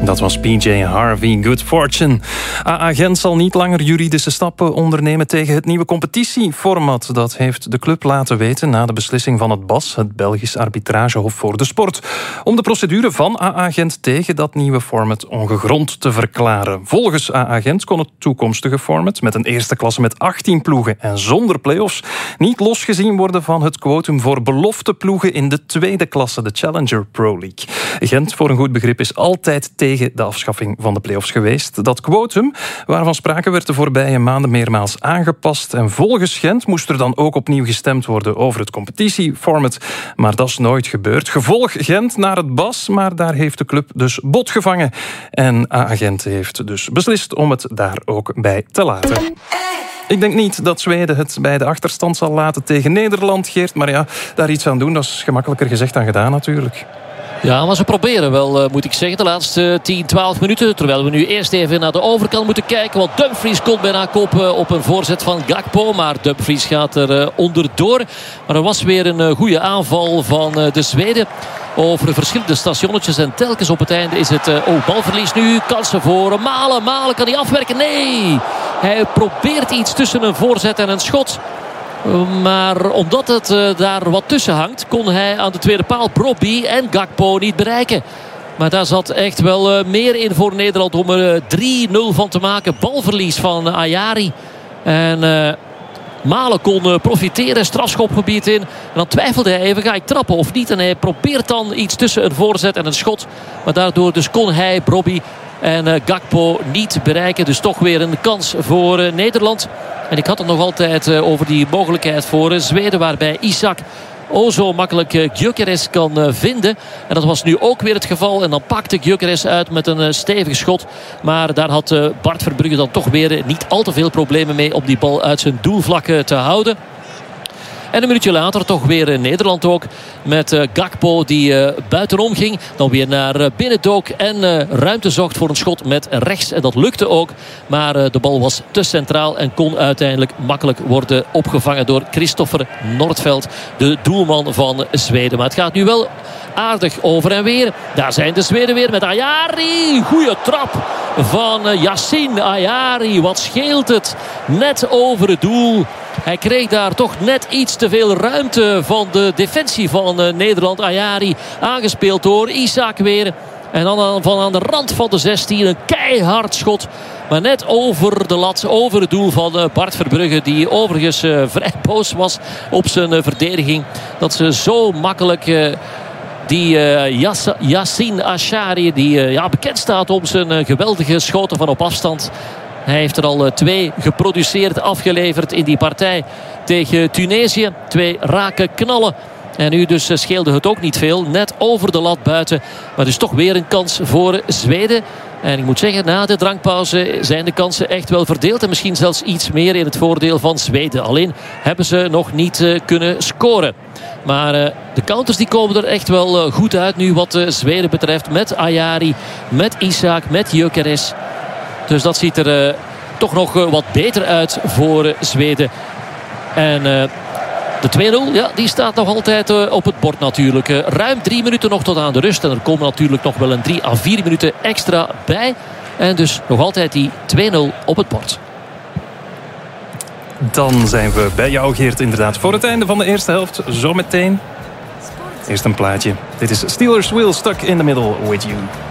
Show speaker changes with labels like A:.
A: Dat was PJ Harvey, Good Fortune. AA Gent zal niet langer juridische stappen ondernemen tegen het nieuwe competitieformat. Dat heeft de club laten weten na de beslissing van het BAS, het Belgisch Arbitragehof voor de Sport, om de procedure van AA Gent tegen dat nieuwe format ongegrond te verklaren. Volgens AA Gent kon het toekomstige format met een eerste klasse met 18 ploegen en zonder play-offs niet losgezien worden van het quotum voor belofte ploegen in de tweede klasse, de Challenger Pro League. Gent, voor een goed begrip, is altijd tegen de afschaffing van de play-offs geweest. Dat quotum, waarvan sprake werd de voorbije maanden meermaals aangepast. En volgens Gent moest er dan ook opnieuw gestemd worden over het competitieformat. Maar dat is nooit gebeurd. Gevolg Gent naar het BAS, maar daar heeft de club dus bot gevangen. En AA Gent heeft dus beslist om het daar ook bij te laten. Ik denk niet dat Zweden het bij de achterstand zal laten tegen Nederland, Geert. Maar ja, daar iets aan doen, dat is gemakkelijker gezegd dan gedaan natuurlijk.
B: Ja, maar ze proberen wel, moet ik zeggen, de laatste 10, 12 minuten. Terwijl we nu eerst even naar de overkant moeten kijken. Want Dumfries komt bijna kopen op een voorzet van Gakpo. Maar Dumfries gaat er onderdoor. Maar er was weer een goede aanval van de Zweden. Over verschillende stationnetjes. En telkens op het einde is het balverlies nu. Kansen voor Malen. Malen kan hij afwerken. Nee! Hij probeert iets tussen een voorzet en een schot. Maar omdat het daar wat tussen hangt, kon hij aan de tweede paal Brobbey en Gakpo niet bereiken. Maar daar zat echt wel meer in voor Nederland om er 3-0 van te maken. Balverlies van Ayari. En Malen kon profiteren, strafschopgebied in. En dan twijfelde hij even, ga ik trappen of niet? En hij probeert dan iets tussen een voorzet en een schot. Maar daardoor dus kon hij Brobbey en Gakpo niet bereiken. Dus toch weer een kans voor Nederland. En ik had het nog altijd over die mogelijkheid voor Zweden, waarbij Isak zo makkelijk Gyökeres kan vinden. En dat was nu ook weer het geval. En dan pakte Gyökeres uit met een stevig schot. Maar daar had Bart Verbrugge dan toch weer niet al te veel problemen mee om die bal uit zijn doelvlak te houden. En een minuutje later toch weer Nederland ook. Met Gakpo die buitenom ging. Dan weer naar binnen dook. En ruimte zocht voor een schot met rechts. En dat lukte ook. Maar de bal was te centraal. En kon uiteindelijk makkelijk worden opgevangen door Christopher Nordveld. De doelman van Zweden. Maar het gaat nu wel aardig over en weer. Daar zijn de Zweden weer met Ayari. Goeie trap van Yassine Ayari. Wat scheelt het? Net over het doel. Hij kreeg daar toch net iets te veel ruimte van de defensie van Nederland. Ayari aangespeeld door Isak weer. En dan van aan de rand van de 16 een keihard schot. Maar net over de lat, over het doel van Bart Verbrugge. Die overigens vrij boos was op zijn verdediging. Dat ze zo makkelijk die Yassine Ayari, die bekend staat om zijn geweldige schoten van op afstand. Hij heeft er al 2 geproduceerd, afgeleverd in die partij tegen Tunesië. 2 rake knallen. En nu dus scheelde het ook niet veel. Net over de lat buiten. Maar dus toch weer een kans voor Zweden. En ik moet zeggen, na de drankpauze zijn de kansen echt wel verdeeld. En misschien zelfs iets meer in het voordeel van Zweden. Alleen hebben ze nog niet kunnen scoren. Maar de counters die komen er echt wel goed uit nu wat Zweden betreft. Met Ayari, met Isak, met Gyökeres. Dus dat ziet er toch nog wat beter uit voor Zweden. En de 2-0, ja, die staat nog altijd op het bord natuurlijk. Ruim 3 minuten nog tot aan de rust. En er komen natuurlijk nog wel een 3 à 4 minuten extra bij. En dus nog altijd die 2-0 op het bord.
A: Dan zijn we bij jou, Geert, inderdaad. Voor het einde van de eerste helft, zometeen. Eerst een plaatje. Dit is Steelers Will Stuck in the Middle with You.